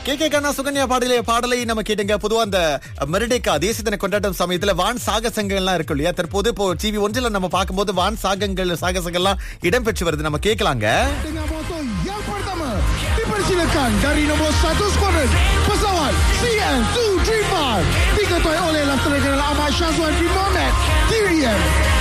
கண்ணா சுகன்யா பாடலை நம்ம கேட்டுங்க. பொதுவா அந்த மெரிடேக்கா தேசிய தின கொண்டாட்டம் சமயத்துல வான் சாகசங்கள்லாம் இருக்கு இல்லையா? தற்போது இப்போ TV 1 நம்ம பார்க்கும்போது வான் சாகசங்கள்லாம் இடம்பெற்று வருது. நம்ம கேட்கலாங்க. Silakan dari nombor 1 skuadron pesawat CN235 diketuai oleh Laksana Jeneral Ahmad Syazwan bin Mohamed TDM.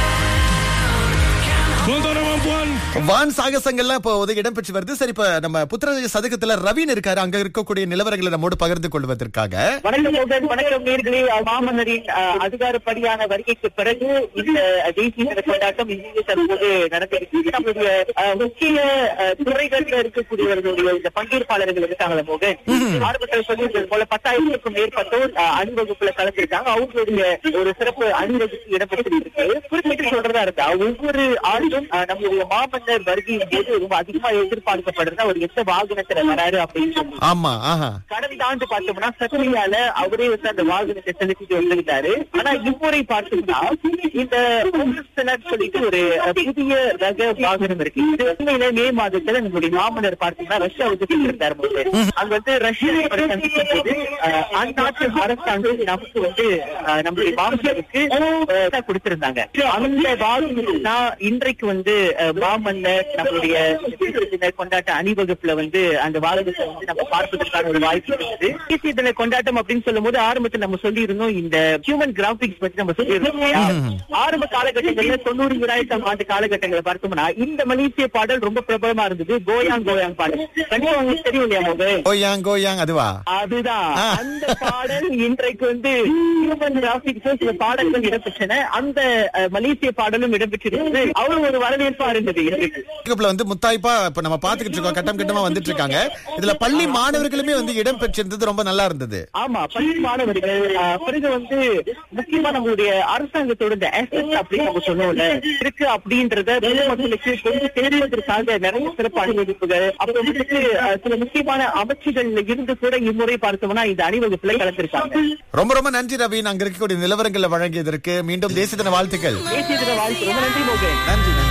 வான் சாகசங்கள்லாம் இப்போ இடம்பெற்று வருது. சரி, இப்ப நம்ம புத்திரராஜ சதுக்கத்துல ரவீன் இருக்காரு. அங்க இருக்கக்கூடிய நிலவரங்களை நம்மோடு பகிர்ந்து கொள்வதற்காக. வணக்கம் நேயர்களே. மாமன்னரின் அதிகாரப்படியான வருகைக்கு பிறகு இந்த தேசிய தின கொண்டாட்டம் இங்கே தற்போது நடந்திருக்கு. நம்முடைய முக்கிய துறைகள்ல இருக்கக்கூடியவர்களுடைய இந்த பங்கேற்பாளர்கள் இருக்காங்களா மோகன், ஆரம்பத்தில் சொல்லியிருந்தது போல 10,000க்கும் மேற்பட்டோர் அணிவகுப்புல கலந்துருக்காங்க. அவங்களுடைய ஒரு சிறப்பு அணிவகுப்பு இடம்பெற்றிருக்கு. குறிப்பிட்டு சொல்றதா இருந்தா ஒவ்வொரு ஆண்டும் நம்முடைய மாமன்னர் வருகையின் போது ரொம்ப அதிகமா எதிர்பார்க்கப்படுறது அவர் எந்த வாகனத்துல வராரு அப்படின்னு சொல்லி. ஆமா, கடந்த ஆண்டு பார்த்தோம்னா சக்தியால அவரே வந்து அந்த வாகனத்தை செலுத்திட்டு வந்திருந்தாரு. ஆனா இம்முறை பார்த்தோம்னா இந்த சொல்லிட்டு ஒரு புதிய ரக வாகனம் இருக்கு. இது உண்மையில மே மாதத்துல நம்முடைய மாமன்னர் பார்த்தீங்கன்னா ரஷ்யாவுக்கு சென்றிருந்தாரு. அங்க வந்து ரஷ்யா சந்திக்கும் போது அந்நாட்டு அரசாங்கம் நமக்கு வந்து நம்முடைய மாமன்னருக்கு கொடுத்திருந்தாங்க. அந்த வாகனம்னா இன்றைக்கு வந்து மாமன்னர் நம்மளுடைய கொண்டாட்ட அணிவகுப்புல வந்து அந்த வாகனத்தை வந்து நம்ம பார்ப்பதற்கான ஒரு வாய்ப்பு இருக்குது. தேசிய தின கொண்டாட்டம் அப்படின்னு சொல்லும் போது ஆரம்பத்தில் நம்ம சொல்லி இருந்தோம் இந்த ஹியூமன் கிராபிக்ஸ் பத்தி நம்ம சொல்லி இருந்தோம். ஆரம்ப காலகட்டங்கள்ல 90,000 ஆண்டு காலகட்டங்களை பார்த்தோம்னா இந்த மலேசிய பாடல் ரொம்ப பிரபலமா இருந்தது. கோயாங் கோயாங் பாடல் கண்டிப்பா உங்களுக்கு தெரியும் இல்லையா மோகன்? கோயாங் கோயாங் அதுதான் அந்த பாடல். இன்றைக்கு வந்து ஹியூமன் கிராபிக்ஸ் சில பாடல்கள் இடம்பெற்றன. அந்த மலேசிய பாடலும் இடம்பெற்றிருந்தது. அவ்வளவு ஒரு வரவேற்பா இருந்தது. வந்து முத்தாய்ப்பா இப்ப நம்ம பாத்துக்கிட்டு இருக்கோம். கட்டம் கட்டமா வந்துட்டு இருக்காங்க. இதுல பள்ளி மாணவர்களுமே வந்து இடம் பெற்றிருந்தது. ரொம்ப நல்லா இருந்தது. ஆமா, பள்ளி மாணவர்கள் பிறகு வந்து முக்கியமா நம்மளுடைய அரசாங்கத்தோட இந்த அசெட் அப்படின்னு நம்ம சொல்லுவோம்ல இருக்கு அப்படின்றத மக்களுக்கு கொஞ்சம் தேர்வதற்காக நிறைய சிறப்பு அணிவகுப்புகள் அப்புறம் சில முக்கியமான அமைச்சுகள்ல இருந்து கூட இம்முறை பார்த்தோம்னா இந்த அணிவகுப்புல கலந்திருக்காங்க. ரொம்ப ரொம்ப நன்றி ரவீன். அங்க இருக்கக்கூடிய நிலவரங்களை வழங்கியதற்கு. மீண்டும் தேசிய தின வாழ்த்துக்கள். தேசிய தின வாழ்த்து. ரொம்ப நன்றி மோகன். நன்றி.